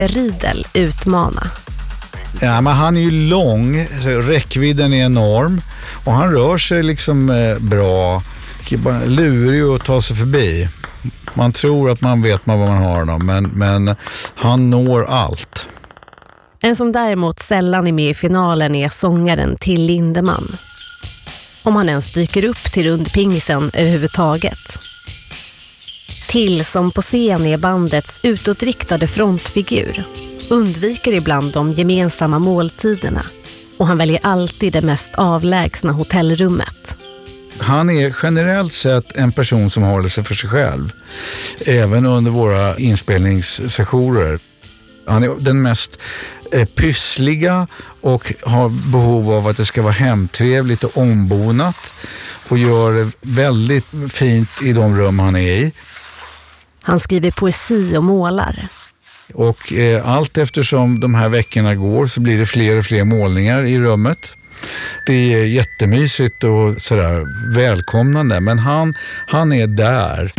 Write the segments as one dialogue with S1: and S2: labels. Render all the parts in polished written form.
S1: Riedel utmana.
S2: Ja, men han är ju lång, så räckvidden är enorm och han rör sig liksom bra. Lurig att ta sig förbi. Man tror att man vet vad man har honom, men han når allt.
S1: En som däremot sällan är med i finalen är sångaren Till Lindemann. Om han ens dyker upp till rundpingisen överhuvudtaget. Till, som på scen är bandets utåtriktade frontfigur, undviker ibland de gemensamma måltiderna och han väljer alltid det mest avlägsna hotellrummet.
S2: Han är generellt sett en person som håller sig för sig själv, även under våra inspelningssessioner. Han är den mest pyssliga och har behov av att det ska vara hemtrevligt och ombonat och gör det väldigt fint i de rum han är i.
S1: Han skriver poesi och målar.
S2: Och allt eftersom de här veckorna går så blir det fler och fler målningar i rummet. Det är jättemysigt och sådär välkomnande, men han är där.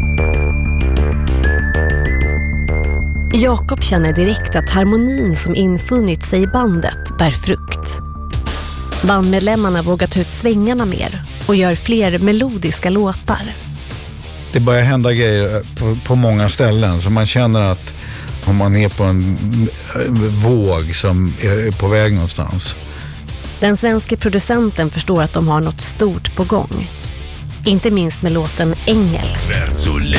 S1: Jakob känner direkt att harmonin som infunnit sig i bandet bär frukt. Bandmedlemmarna vågar ta ut svängarna mer och gör fler melodiska låtar.
S2: Det börjar hända grejer på många ställen så man känner att om man är på en våg som är på väg någonstans.
S1: Den svenska producenten förstår att de har något stort på gång. Inte minst med låten Ängel.